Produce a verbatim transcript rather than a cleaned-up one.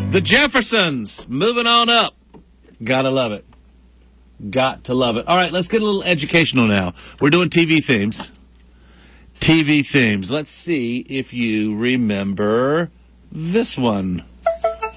The Jeffersons, moving on up. Gotta love it. Got to love it. All right, let's get a little educational now. We're doing T V themes. T V themes. Let's see if you remember this one.